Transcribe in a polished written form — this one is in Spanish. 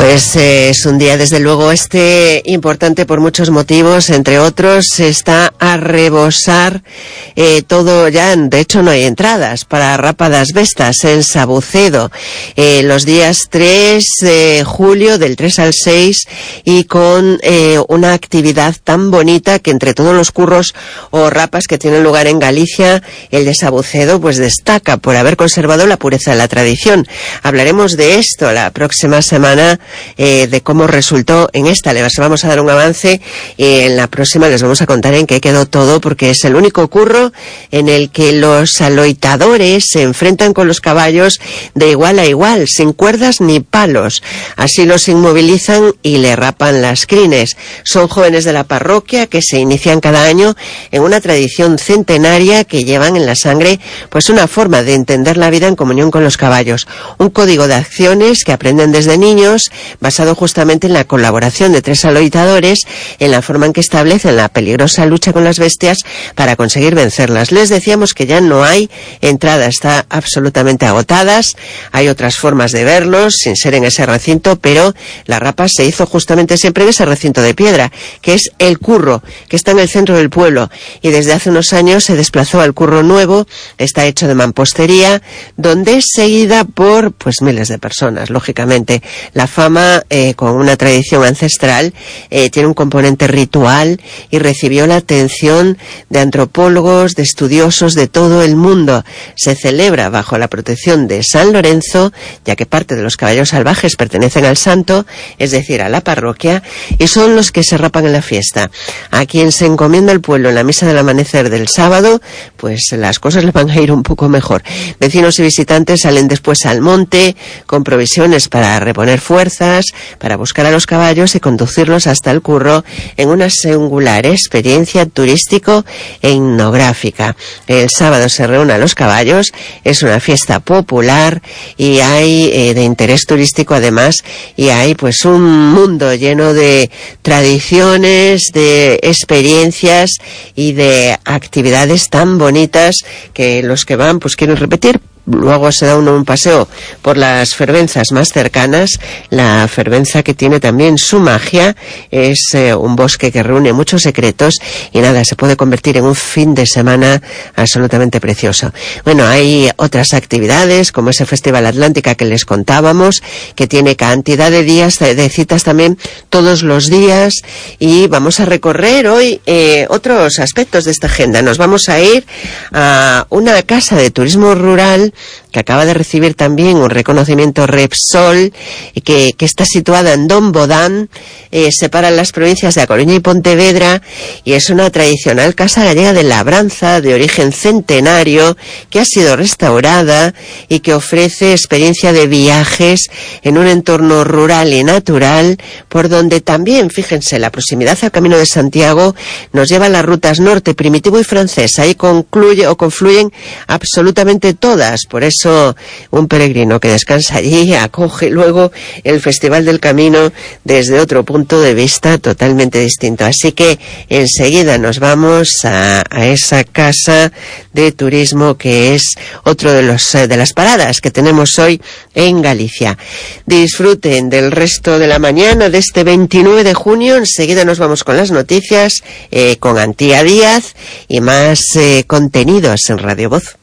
Pues es un día desde luego importante por muchos motivos, entre otros está a rebosar todo ya, de hecho no hay entradas para Rápadas Vestas en Sabucedo, los días 3 de julio del 3 al 6 y con una actividad tan bonita que entre todos los curros o rapas que tienen lugar en Galicia, el de Sabucedo pues destaca por haber conservado la pureza de la tradición. Hablaremos de esto la próxima semana, de cómo resultó en esta. Les vamos a dar un avance y en la próxima les vamos a contar en qué quedó todo, porque es el único curro en el que los aloitadores se enfrentan con los caballos de igual a igual, sin cuerdas ni palos. Así los inmovilizan y le rapan las crines. Son jóvenes de la parroquia que se inician cada año en una tradición centenaria que llevan en la sangre pues una forma de entender la vida en comunión con los caballos, un código de acciones que aprenden desde niños, basado justamente en la colaboración de 3 aloitadores, en la forma en que establecen la peligrosa lucha con las bestias para conseguir vencerlas. Les decíamos que ya no hay entrada, está absolutamente agotadas. Hay otras formas de verlos sin ser en ese recinto, pero la rapa se hizo justamente siempre en ese recinto de piedra, que es el curro, que está en el centro del pueblo, y desde hace unos años se desplazó al curro nuevo. Está hecho de mampostería, donde es seguida por pues miles de personas, lógicamente. La fama, con una tradición ancestral, tiene un componente ritual y recibió la atención de antropólogos, de estudiosos de todo el mundo. Se celebra bajo la protección de San Lorenzo, ya que parte de los caballos salvajes pertenecen al santo, es decir, a la parroquia, y son los que se rapan en la fiesta. A quien se encomienda el pueblo en la misa del amanecer del sábado, pues las cosas le van a ir un poco mejor. Vecinos y visitantes salen después al monte con provisiones para reponer fuerzas, para buscar a los caballos y conducirlos hasta el curro en una singular experiencia turístico e etnográfica. El sábado se reúnen los caballos, es una fiesta popular y hay de interés turístico además, y hay pues un mundo lleno de tradiciones, de experiencias y de actividades tan bonitas que los que van pues quieren repetir. Luego se da uno un paseo por las fervenzas más cercanas. La fervenza, que tiene también su magia, es un bosque que reúne muchos secretos y nada, se puede convertir en un fin de semana absolutamente precioso. Bueno, hay otras actividades como ese Festival Atlántica que les contábamos, que tiene cantidad de días, de citas también todos los días, y vamos a recorrer hoy otros aspectos de esta agenda. Nos vamos a ir a una casa de turismo rural que acaba de recibir también un reconocimiento Repsol, que está situada en Don Bodán, separa las provincias de A Coruña y Pontevedra, y es una tradicional casa gallega de labranza de origen centenario que ha sido restaurada y que ofrece experiencia de viajes en un entorno rural y natural, por donde también, fíjense, la proximidad al Camino de Santiago nos lleva a las rutas norte, primitivo y francesa. Ahí confluyen absolutamente todas. Por eso un peregrino que descansa allí acoge luego el Festival del Camino desde otro punto de vista totalmente distinto. Así que enseguida nos vamos a esa casa de turismo, que es otro de las paradas que tenemos hoy en Galicia. Disfruten del resto de la mañana de este 29 de junio. Enseguida nos vamos con las noticias, con Antía Díaz y más contenidos en Radio Voz.